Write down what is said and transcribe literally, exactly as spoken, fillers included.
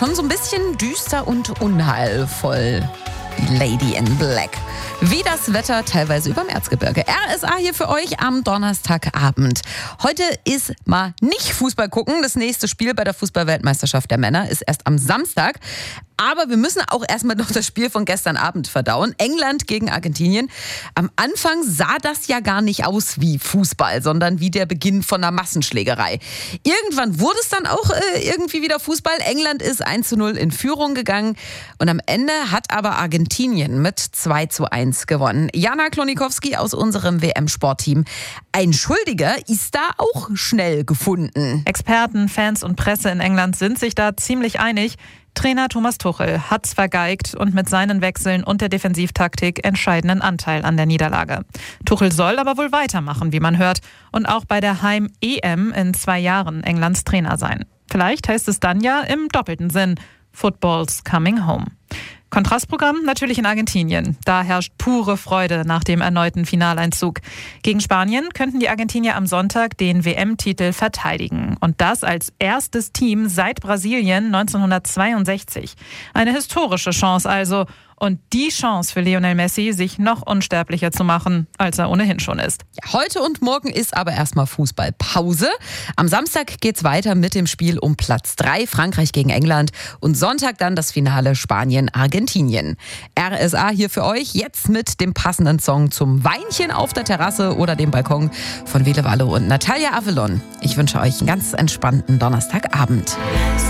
schon so ein bisschen düster und unheilvoll. Lady in Black. Wie das Wetter teilweise überm Erzgebirge. R S A hier für euch am Donnerstagabend. Heute ist mal nicht Fußball gucken. Das nächste Spiel bei der Fußball-Weltmeisterschaft der Männer ist erst am Samstag. Aber wir müssen auch erstmal noch das Spiel von gestern Abend verdauen. England gegen Argentinien. Am Anfang sah das ja gar nicht aus wie Fußball, sondern wie der Beginn von einer Massenschlägerei. Irgendwann wurde es dann auch äh, irgendwie wieder Fußball. England ist eins zu null in Führung gegangen. Und am Ende hat aber Argentinien mit zwei zu eins gewonnen. Jana Klonikowski aus unserem W M-Sportteam. Ein Schuldiger ist da auch schnell gefunden. Experten, Fans und Presse in England sind sich da ziemlich einig. Trainer Thomas Tuchel hat's vergeigt und mit seinen Wechseln und der Defensivtaktik entscheidenden Anteil an der Niederlage. Tuchel soll aber wohl weitermachen, wie man hört, und auch bei der Heim-E M in zwei Jahren Englands Trainer sein. Vielleicht heißt es dann ja im doppelten Sinn: Football's coming home. Kontrastprogramm natürlich in Argentinien. Da herrscht pure Freude nach dem erneuten Finaleinzug. Gegen Spanien könnten die Argentinier am Sonntag den W M-Titel verteidigen. Und das als erstes Team seit Brasilien neunzehnhundertzweiundsechzig. Eine historische Chance also. Und die Chance für Lionel Messi, sich noch unsterblicher zu machen, als er ohnehin schon ist. Ja, heute und morgen ist aber erstmal Fußballpause. Am Samstag geht's weiter mit dem Spiel um Platz drei, Frankreich gegen England. Und Sonntag dann das Finale Spanien-Argentinien. R S A hier für euch, jetzt mit dem passenden Song zum Weinchen auf der Terrasse oder dem Balkon von Vele Vallo und Natalia Avalon. Ich wünsche euch einen ganz entspannten Donnerstagabend.